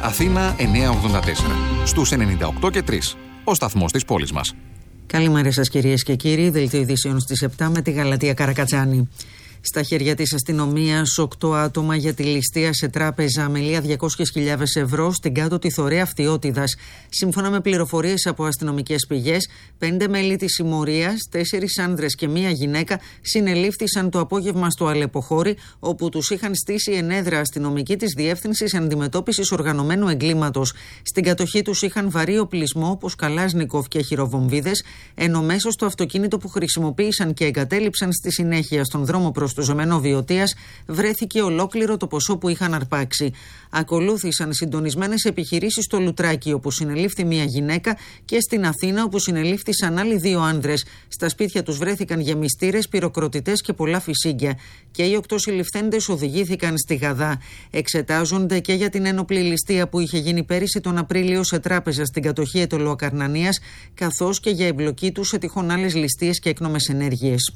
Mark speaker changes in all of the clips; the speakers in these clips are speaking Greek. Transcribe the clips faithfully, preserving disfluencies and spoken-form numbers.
Speaker 1: Αθήνα εννιακόσια ογδόντα τέσσερα. Στους ενενήντα οκτώ και τρία. Ο σταθμός της πόλης μας.
Speaker 2: Καλημέρα σας κυρίες και κύριοι. Δελτίο ειδήσεων στις επτά με τη Γαλατεία Καρακατσάνη. Στα χέρια της αστυνομίας, οκτώ άτομα για τη ληστεία σε τράπεζα αμελία διακόσιες χιλιάδες ευρώ στην κάτω τη Θωρέα Φτιώτιδας. Σύμφωνα με πληροφορίες από αστυνομικές πηγές, πέντε μέλη της συμμορίας, τέσσερις άνδρες και μία γυναίκα, συνελήφθησαν το απόγευμα στο Αλεποχώρι, όπου τους είχαν στήσει ενέδρα αστυνομικοί της Διεύθυνσης Αντιμετώπισης Οργανωμένου Εγκλήματος. Στην κατοχή τους είχαν βαρύ οπλισμό όπως καλάζνικοφ και χειροβομβίδες, ενώ μέσα στο αυτοκίνητο που χρησιμοποίησαν και εγκατέλειψαν στη συνέχεια στον δρόμο προς το Ζωμένο Βιωτίας βρέθηκε ολόκληρο το ποσό που είχαν αρπάξει. Ακολούθησαν συντονισμένες επιχειρήσεις στο Λουτράκι, όπου συνελήφθη μία γυναίκα, και στην Αθήνα, όπου συνελήφθησαν άλλοι δύο άνδρες. Στα σπίτια τους βρέθηκαν γεμιστήρες, πυροκροτητές και πολλά φυσίγγια. Και οι οκτώ συλληφθέντες οδηγήθηκαν στη Γαδά. Εξετάζονται και για την ένοπλη ληστεία που είχε γίνει πέρυσι τον Απρίλιο σε τράπεζα στην κατοχή Αιτωλοακαρνανίας, καθώς και για εμπλοκή τους σε τυχόν άλλες ληστείες και έκνομες ενέργειες.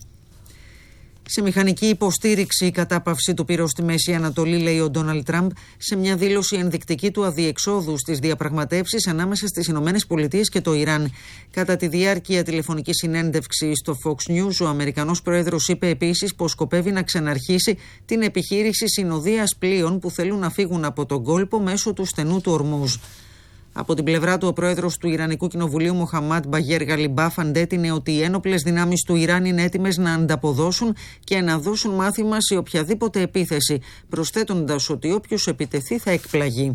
Speaker 2: Σε μηχανική υποστήριξη η κατάπαυση του πυρός στη Μέση Ανατολή, λέει ο Ντόναλντ Τραμπ, σε μια δήλωση ενδεικτική του αδιεξόδου στις διαπραγματεύσεις ανάμεσα στις Ηνωμένες Πολιτείες και το Ιράν. Κατά τη διάρκεια τηλεφωνικής συνέντευξης στο Fox News, ο Αμερικανός Πρόεδρος είπε επίσης πως σκοπεύει να ξαναρχίσει την επιχείρηση συνοδείας πλοίων που θέλουν να φύγουν από τον κόλπο μέσω του στενού του Ορμούζ. Από την πλευρά του, ο πρόεδρος του Ιρανικού Κοινοβουλίου, Μοχαμάντ Μπαγέρ Γαλιμπάφ, αντέτεινε ότι οι ένοπλες δυνάμεις του Ιράν είναι έτοιμες να ανταποδώσουν και να δώσουν μάθημα σε οποιαδήποτε επίθεση, προσθέτοντας ότι όποιος επιτεθεί θα εκπλαγεί.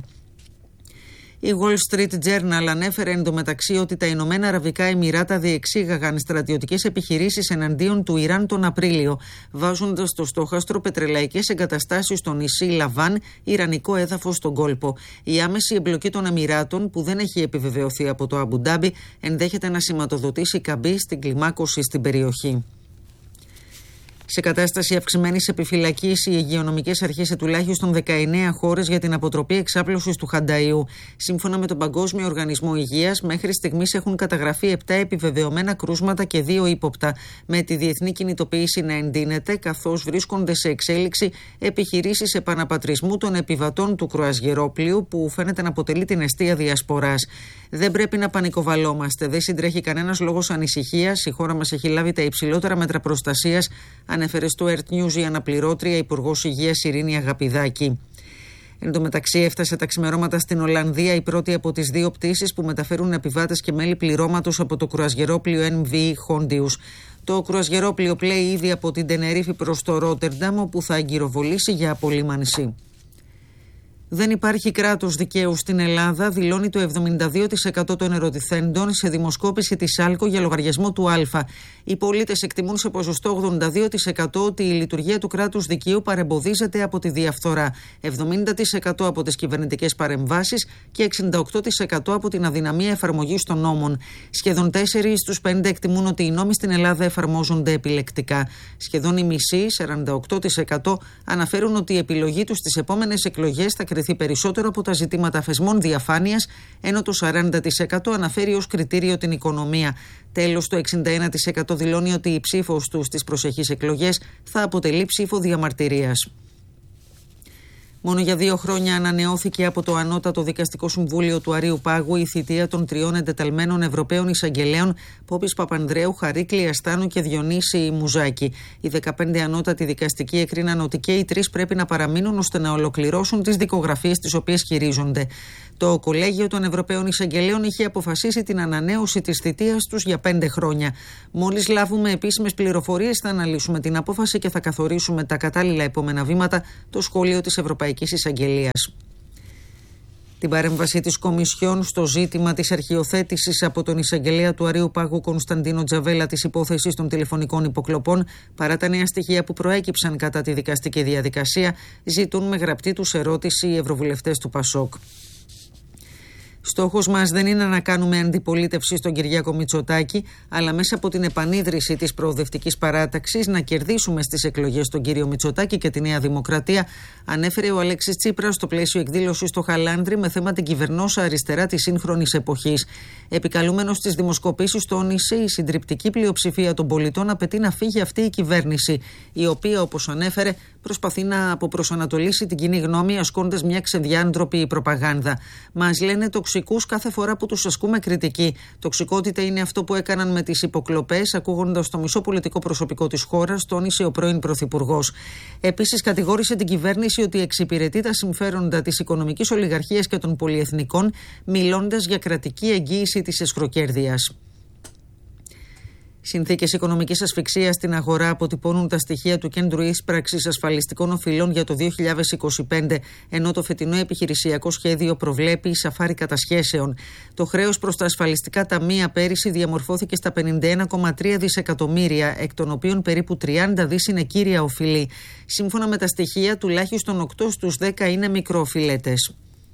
Speaker 2: Η Wall Street Journal ανέφερε εντωμεταξύ ότι τα Ηνωμένα Αραβικά Εμιράτα διεξήγαγαν στρατιωτικές επιχειρήσεις εναντίον του Ιράν τον Απρίλιο, βάζοντας στο στόχαστρο πετρελαϊκές εγκαταστάσεις στο νησί Λαβάν, ιρανικό έδαφος στον κόλπο. Η άμεση εμπλοκή των Εμιράτων, που δεν έχει επιβεβαιωθεί από το Αμπουντάμπι, ενδέχεται να σηματοδοτήσει καμπή στην κλιμάκωση στην περιοχή. Σε κατάσταση αυξημένης επιφυλακής, οι υγειονομικές αρχές σε τουλάχιστον δεκαεννέα χώρες για την αποτροπή εξάπλωσης του χανταϊού. Σύμφωνα με τον Παγκόσμιο Οργανισμό Υγείας, μέχρι στιγμής έχουν καταγραφεί επτά επιβεβαιωμένα κρούσματα και δύο ύποπτα, με τη διεθνή κινητοποίηση να εντείνεται, καθώς βρίσκονται σε εξέλιξη επιχειρήσεις επαναπατρισμού των επιβατών του κρουαζιερόπλοιου, που φαίνεται να αποτελεί την εστία διασποράς. Δεν πρέπει να πανικοβαλόμαστε, δεν συντρέχει κανένας λόγος ανησυχίας. Η χώρα μας έχει λάβει τα υψηλότερα μέτρα προστασίας, ανέφερε στο Earth News η αναπληρώτρια Υπουργός Υγείας Ειρήνη Αγαπηδάκη. Εν τω μεταξύ, έφτασε τα ξημερώματα στην Ολλανδία η πρώτη από τις δύο πτήσεις που μεταφέρουν επιβάτες και μέλη πληρώματος από το κρουαζιερόπλοιο εμ βι Hondius. Το κρουαζιερόπλοιο πλέει ήδη από την Τενερίφη προς το Ρότερνταμ, όπου θα αγκυροβολήσει για απολύμανση. Δεν υπάρχει κράτος δικαίου στην Ελλάδα, δηλώνει το εβδομήντα δύο τοις εκατό των ερωτηθέντων σε δημοσκόπηση της ΑΛΚΟ για λογαριασμό του Α. Οι πολίτες εκτιμούν σε ποσοστό ογδόντα δύο τοις εκατό ότι η λειτουργία του κράτους δικαίου παρεμποδίζεται από τη διαφθορά, εβδομήντα τοις εκατό από τις κυβερνητικές παρεμβάσεις και εξήντα οκτώ τοις εκατό από την αδυναμία εφαρμογής των νόμων. Σχεδόν τέσσερις στους πέντε εκτιμούν ότι οι νόμοι στην Ελλάδα εφαρμόζονται επιλεκτικά. Σχεδόν οι μισοί, σαράντα οκτώ τοις εκατό, αναφέρουν ότι η επιλογή τους στις επόμενες εκλογές θα κρυθεί περισσότερο από τα ζητήματα θεσμών διαφάνειας, ενώ το σαράντα τοις εκατό αναφέρει ως κριτήριο την οικονομία. Τέλος, το εξήντα ένα τοις εκατό δηλώνει ότι η ψήφος του στις προσεχείς εκλογές θα αποτελεί ψήφο διαμαρτυρίας. Μόνο για δύο χρόνια ανανεώθηκε από το Ανώτατο Δικαστικό Συμβούλιο του Αρείου Πάγου η θητεία των τριών εντεταλμένων Ευρωπαίων εισαγγελέων Πόπης Παπανδρέου, Χαρίκλη Αστάνου και Διονύση Μουζάκη. Οι δεκαπέντε ανώτατοι δικαστικοί έκριναν ότι και οι τρεις πρέπει να παραμείνουν ώστε να ολοκληρώσουν τις δικογραφίες τις οποίες χειρίζονται. Το Κολέγιο των Ευρωπαίων Εισαγγελέων είχε αποφασίσει την ανανέωση της θητείας τους για πέντε χρόνια. Μόλις λάβουμε επίσημες πληροφορίες, θα αναλύσουμε την απόφαση και θα καθορίσουμε τα κατάλληλα επόμενα βήματα, το σχόλιο της Ευρωπαϊκής Εισαγγελίας. Την παρέμβαση της Κομισιόν στο ζήτημα της αρχιοθέτησης από τον εισαγγελέα του Αρείου Πάγου Κωνσταντίνο Τζαβέλα της υπόθεσης των τηλεφωνικών υποκλοπών, παρά τα νέα στοιχεία που προέκυψαν κατά τη δικαστική διαδικασία, ζητούν με γραπτή τους ερώτηση οι ευρωβουλευτές του Πασόκ. Στόχος μας δεν είναι να κάνουμε αντιπολίτευση στον Κυριάκο Μητσοτάκη, αλλά μέσα από την επανίδρυση της προοδευτικής παράταξης να κερδίσουμε στις εκλογές τον κύριο Μητσοτάκη και τη Νέα Δημοκρατία, ανέφερε ο Αλέξης Τσίπρας στο πλαίσιο εκδήλωσης στο Χαλάνδρι με θέμα την κυβερνόσα αριστερά της σύγχρονης εποχής. Επικαλούμενος στις δημοσκοπήσεις, τόνισε η συντριπτική πλειοψηφία των πολιτών απαιτεί να φύγει αυτή η κυβέρνηση, η οποία, όπως ανέφερε, προσπαθεί να αποπροσανατολίσει την κοινή γνώμη ασκώντας μια ξεδιάντροπη προπαγάνδα. Μας λένε τοξικούς κάθε φορά που τους ασκούμε κριτική. Τοξικότητα είναι αυτό που έκαναν με τις υποκλοπές, ακούγοντας το μισό πολιτικό προσωπικό της χώρας, τόνισε ο πρώην Πρωθυπουργός. Επίσης, κατηγόρησε την κυβέρνηση ότι εξυπηρετεί τα συμφέροντα της οικονομικής ολιγαρχίας και των πολυεθνικών, μιλώντας για κρατική εγγύηση της εσχροκέρδειας. Συνθήκες οικονομικής ασφυξίας στην αγορά αποτυπώνουν τα στοιχεία του Κέντρου Ίσπραξης Ασφαλιστικών Οφειλών για το δύο χιλιάδες είκοσι πέντε, ενώ το φετινό επιχειρησιακό σχέδιο προβλέπει σαφάρι κατασχέσεων. Το χρέος προς τα ασφαλιστικά ταμεία πέρυσι διαμορφώθηκε στα πενήντα ένα κόμμα τρία δισεκατομμύρια, εκ των οποίων περίπου τριάντα δις είναι κύρια οφειλή. Σύμφωνα με τα στοιχεία, τουλάχιστον οκτώ στους δέκα είναι μικροοφειλέτες.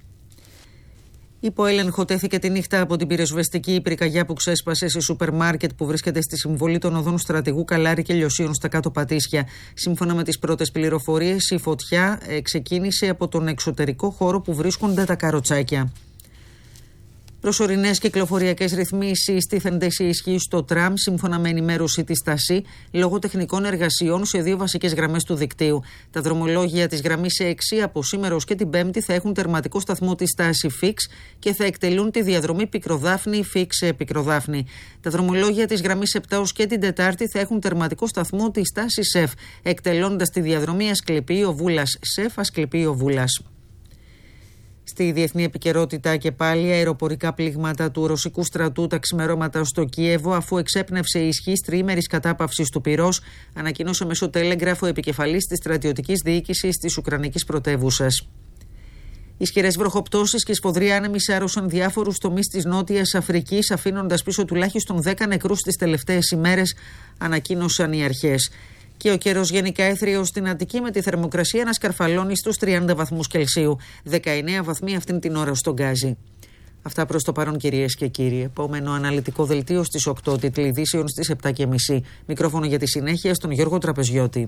Speaker 2: Υπό έλεγχο τέθηκε τη νύχτα από την πυροσβεστική πυρκαγιά που ξέσπασε σε σούπερ μάρκετ που βρίσκεται στη συμβολή των οδών Στρατηγού Καλάρη και Λιωσίων στα Κάτω Πατήσια. Σύμφωνα με τις πρώτες πληροφορίες, η φωτιά ε, ξεκίνησε από τον εξωτερικό χώρο που βρίσκονται τα καροτσάκια. Προσωρινές κυκλοφοριακές ρυθμίσεις τίθενται σε ισχύ στο τραμ, σύμφωνα με ενημέρωση της ΤΑΣΥ, λόγω τεχνικών εργασιών σε δύο βασικές γραμμές του δικτύου. Τα δρομολόγια της γραμμής έξι από σήμερα ως και την Πέμπτη θα έχουν τερματικό σταθμό της ΤΑΣΥ Φίξ και θα εκτελούν τη διαδρομή Πικροδάφνη Φίξ Πικροδάφνη. Τα δρομολόγια της γραμμής επτά ως και την Τετάρτη θα έχουν τερματικό σταθμό της ΤΑΣΥ ΣΕΦ, εκτελώντας τη διαδρομή Ασκληπείο Βούλας ΣΕΦ Ασκληπείο Βούλας. Στη διεθνή επικαιρότητα και πάλι, αεροπορικά πλήγματα του ρωσικού στρατού τα ξημερώματα στο Κίεβο, αφού εξέπνευσε η ισχύς τριήμερης κατάπαυσης του πυρός, ανακοίνωσε μέσω τέλεγγραφο επικεφαλής της στρατιωτικής διοίκησης της Ουκρανικής πρωτεύουσας. Ισχυρές βροχοπτώσεις και σφοδροί άνεμοι σάρωσαν διάφορους τομείς της Νότιας Αφρικής, αφήνοντας πίσω τουλάχιστον δέκα νεκρούς τις τελευταίες ημέρες, ανακοίνωσαν οι αρχές. Και ο καιρός γενικά έθριος στην Αττική, με τη θερμοκρασία να σκαρφαλώνει στους τριάντα βαθμούς Κελσίου. δεκαεννέα βαθμοί αυτήν την ώρα στον Γκάζι. Αυτά προς το παρόν, κυρίες και κύριοι. Επόμενο αναλυτικό δελτίο στις οκτώ, τίτλοι ειδήσεων στις επτά και μισή. Μικρόφωνο για τη συνέχεια στον Γιώργο Τραπεζιώτη.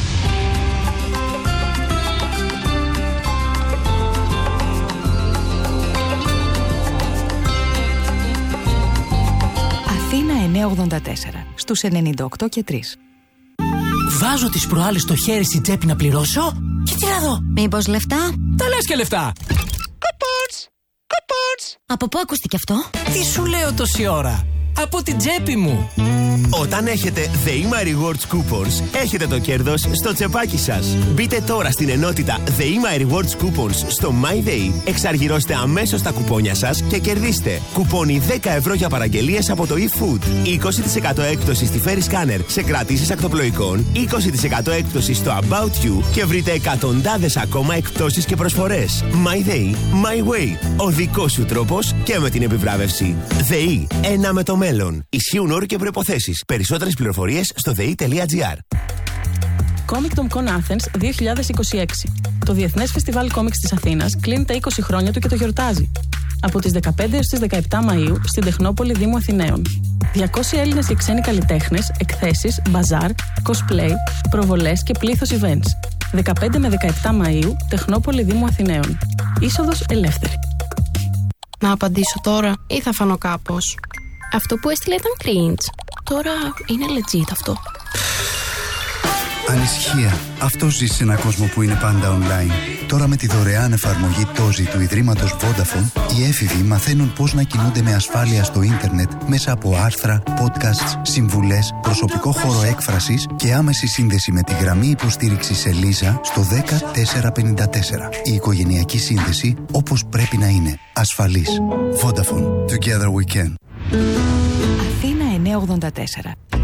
Speaker 3: Αθήνα εννιακόσια ογδόντα τέσσερα, στους ενενήντα οκτώ και τρία.
Speaker 4: Βάζω τις προάλλες στο χέρι στην τσέπη να πληρώσω και τι να δω.
Speaker 5: Μήπως λεφτά?
Speaker 4: Τα λες και λεφτά. Coupons! Coupons!
Speaker 5: Από πού ακούστηκε αυτό?
Speaker 4: Τι σου λέω τόση ώρα? Από την τσέπη μου.
Speaker 6: Όταν έχετε The My Rewards Coupons, έχετε το κέρδος στο τσεπάκι σας. Μπείτε τώρα στην ενότητα The My Rewards Coupons στο MyDay, εξαργυρώστε αμέσως τα κουπόνια σας και κερδίστε κουπόνι δέκα ευρώ για παραγγελίες από το eFood, είκοσι τοις εκατό έκπτωση στη Ferry Scanner σε κρατήσεις ακτοπλοϊκών, είκοσι τοις εκατό έκπτωση στο About You και βρείτε εκατοντάδες ακόμα εκπτώσεις και προσφορές. MyDay, My Way, ο δικός σου τρόπος και με την επιβράβευση. ΔΕΗ, ένα με το μέλλον. Ισχύουν όροι και προϋποθέσεις. Περισσότερες πληροφορίες στο δε ι τελεία τζι άρ.
Speaker 7: Comic Con Athens δύο χιλιάδες είκοσι έξι. Το Διεθνές Φεστιβάλ Κόμιξ της Αθήνας κλείνει τα είκοσι χρόνια του και το γιορτάζει. Από τις δεκαπέντε έως τις δεκαεπτά Μαΐου στην Τεχνόπολη Δήμου Αθηναίων. διακόσιοι Έλληνες και ξένοι καλλιτέχνες, εκθέσεις, μπαζάρ, cosplay, προβολές και πλήθος events. δεκαπέντε με δεκαεπτά Μαΐου, Τεχνόπολη Δήμου Αθηναίων. Είσοδος ελεύθερη.
Speaker 8: Να απαντήσω τώρα ή θα φανώ κάπως? Αυτό που έστειλε ήταν cringe. Τώρα είναι legit αυτό.
Speaker 9: Ανησυχία. Αυτό ζει σε έναν κόσμο που είναι πάντα online. Τώρα με τη δωρεάν εφαρμογή Τόζι του Ιδρύματος Vodafone, οι έφηβοι μαθαίνουν πώς να κινούνται με ασφάλεια στο ίντερνετ μέσα από άρθρα, podcasts, συμβουλές, προσωπικό χώρο έκφρασης και άμεση σύνδεση με τη γραμμή υποστήριξης Ελίζα στο δέκα τετρακόσια πενήντα τέσσερα. Η οικογενειακή σύνδεση όπως πρέπει να είναι. Ασφαλής. Vodafone. Together we can.
Speaker 3: Αθήνα εννιακόσια ογδόντα τέσσερα.